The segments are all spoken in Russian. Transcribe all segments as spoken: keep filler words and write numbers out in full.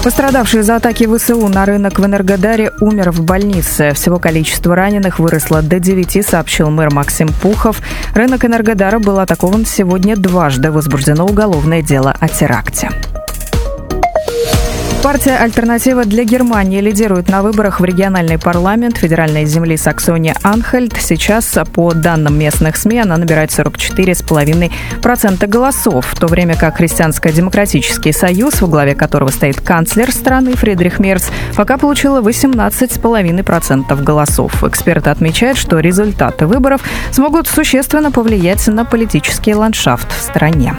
Пострадавший из-за атаки ВСУ на рынок в Энергодаре умер в больнице. Всего количество раненых выросло до девяти, сообщил мэр Максим Пухов. Рынок Энергодара был атакован сегодня дважды. Возбуждено уголовное дело о теракте. Партия «Альтернатива для Германии» лидирует на выборах в региональный парламент федеральной земли Саксония-Анхальт. Сейчас, по данным местных СМИ, она набирает сорок четыре целых пять десятых процента голосов, в то время как Христианско-демократический союз, во главе которого стоит канцлер страны Фридрих Мерц, пока получила восемнадцать целых пять десятых процента голосов. Эксперты отмечают, что результаты выборов смогут существенно повлиять на политический ландшафт в стране.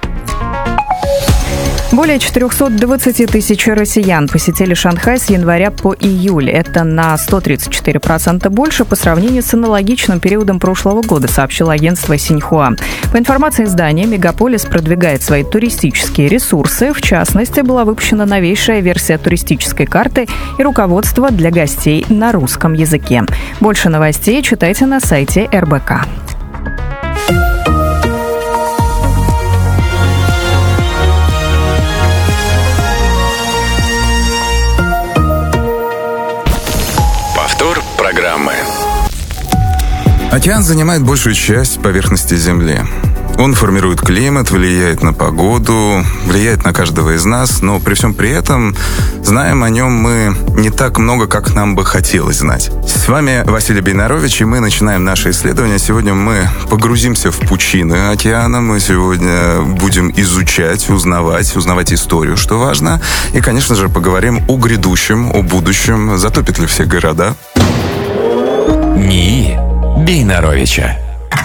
Более четыреста двадцать тысяч россиян посетили Шанхай с января по июль. Это на сто тридцать четыре процента больше по сравнению с аналогичным периодом прошлого года, сообщило агентство Синьхуа. По информации издания, мегаполис продвигает свои туристические ресурсы. В частности, была выпущена новейшая версия туристической карты и руководства для гостей на русском языке. Больше новостей читайте на сайте эр бэ ка. Программы. Океан занимает большую часть поверхности Земли. Он формирует климат, влияет на погоду, влияет на каждого из нас, но при всем при этом знаем о нем мы не так много, как нам бы хотелось знать. С вами Василий Бейнарович, и мы начинаем наше исследование. Сегодня мы погрузимся в пучины океана, мы сегодня будем изучать, узнавать, узнавать историю, что важно, и, конечно же, поговорим о грядущем, о будущем. Затопит ли все города? НИИ Бейнаровича.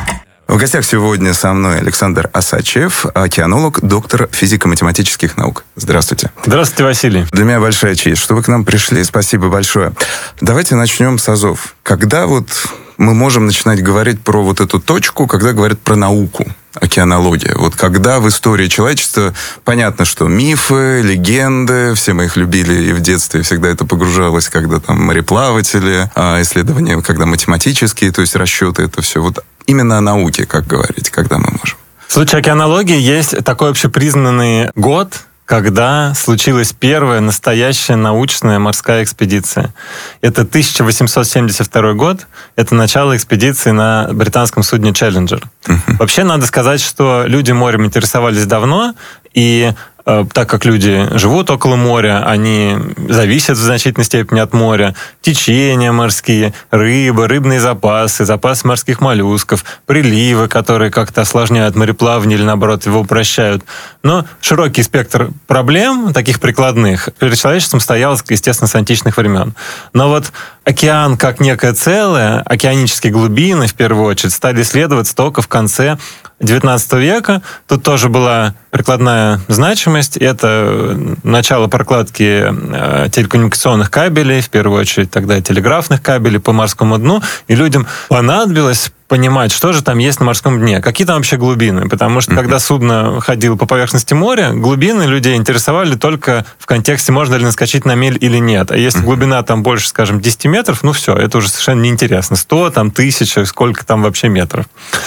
В гостях сегодня со мной Александр Осадчев, океанолог, доктор физико-математических наук. Здравствуйте. Здравствуйте, Василий. Для меня большая честь, что вы к нам пришли. Спасибо большое. Давайте начнем с азов. Когда вот мы можем начинать говорить про вот эту точку, когда говорят про науку, океанология? Вот когда в истории человечества, понятно, что мифы, легенды, все мы их любили и в детстве всегда это погружалось, когда там мореплаватели, исследования, когда математические, то есть расчеты, это все. Вот именно о науке, как говорить, когда мы можем? В случае океанологии есть такой общепризнанный год, когда случилась первая настоящая научная морская экспедиция. Это тысяча восемьсот семьдесят второй год, это начало экспедиции на британском судне «Челленджер». Uh-huh. Вообще, надо сказать, что люди морем интересовались давно, и так как люди живут около моря, они зависят в значительной степени от моря. Течения морские, рыба, рыбные запасы, запасы морских моллюсков, приливы, которые как-то осложняют мореплавание или, наоборот, его упрощают. Но широкий спектр проблем, таких прикладных, перед человечеством стоял, естественно, с античных времен. Но вот океан как некое целое, океанические глубины, в первую очередь, стали исследоваться только в конце девятнадцатого века. Тут тоже была прикладная значимость. Это начало прокладки телекоммуникационных кабелей, в первую очередь тогда телеграфных кабелей по морскому дну. И людям понадобилось понимать, что же там есть на морском дне, какие там вообще глубины. Потому что, когда судно ходило по поверхности моря, глубины людей интересовали только в контексте, можно ли наскочить на мель или нет. А если глубина там больше, скажем, десять метров, ну все, это уже совершенно неинтересно. сто, там, тысяча, сколько там вообще метров.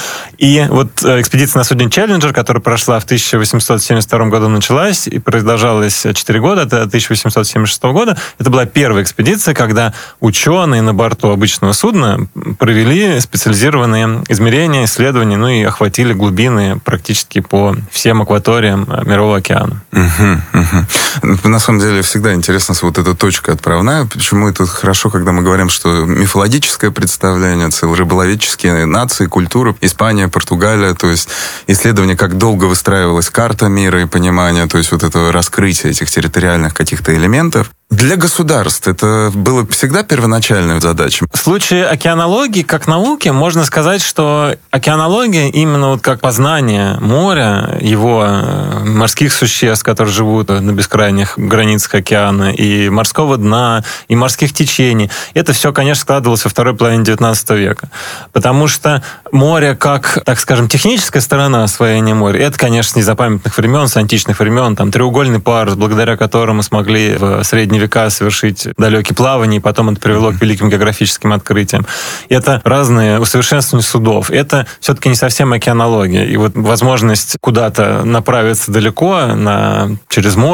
И вот экспедиция на судне «Челленджер», которая прошла в тысяча восемьсот семьдесят втором году, началась и продолжалась четыре года, до тысяча восемьсот семьдесят шестого года. Это была первая экспедиция, когда ученые на борту обычного судна провели специализированные измерения, исследования, ну и охватили глубины практически по всем акваториям Мирового океана. Угу, угу. На самом деле всегда интересно вот эта точка отправная. Почему это хорошо, когда мы говорим, что мифологическое представление, целые рыболоведческие нации, культуры, Испания, Португалия, то есть исследование, как долго выстраивалась карта мира и понимание, то есть вот это раскрытие этих территориальных каких-то элементов. Для государств это было всегда первоначальной задачей? В случае океанологии, как науки, можно сказать, что океанология именно вот как познание моря, его морских существ, которые живут на бескрайних границах океана, и морского дна, и морских течений, это все, конечно, складывалось во второй половине девятнадцатого века. Потому что море, как, так скажем, техническая сторона освоения моря, это, конечно, с незапамятных времен, с античных времен, там треугольный парус, благодаря которому смогли в средние века совершить далекие плавания, и потом это привело к великим географическим открытиям. Это разные усовершенствования судов. Это все-таки не совсем океанология. И вот возможность куда-то направиться далеко на, через море,